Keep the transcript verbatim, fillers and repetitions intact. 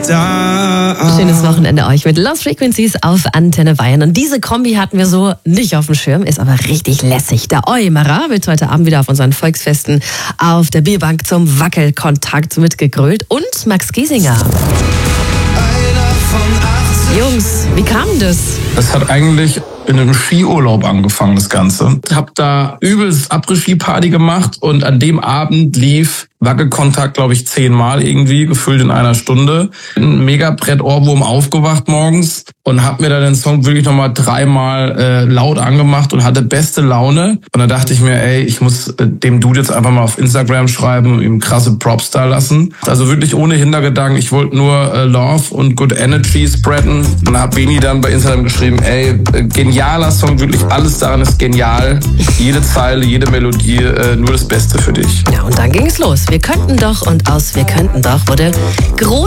da. Schönes Wochenende euch mit Lost Frequencies auf Antenne Bayern. Und diese Kombi hatten wir so nicht auf dem Schirm, ist aber richtig lässig. Der Eumerer wird heute Abend wieder auf unseren Volksfesten auf der Bierbank zum Wackelkontakt mitgegrölt. Und Max Giesinger. Jungs, wie kam das? Das hat eigentlich in einem Skiurlaub angefangen, das Ganze. Ich habe da übelst Après-Ski-Party gemacht und an dem Abend lief Wackelkontakt, glaube ich, zehnmal irgendwie, gefüllt in einer Stunde. Ein Mega-Brett-Ohrwurm aufgewacht morgens und habe mir dann den Song wirklich nochmal dreimal äh, laut angemacht und hatte beste Laune. Und dann dachte ich mir, ey, ich muss äh, dem Dude jetzt einfach mal auf Instagram schreiben und ihm krasse Props da lassen. Also wirklich ohne Hintergedanken. Ich wollte nur äh, Love und Good Energy spreaden. Und dann hat Beni dann bei Instagram geschrieben, ey, äh, genialer Song, wirklich alles daran ist genial. Jede Zeile, jede Melodie, äh, nur das Beste für dich. Ja, und dann ging es los. Wir könnten doch und aus Wir könnten doch wurde groß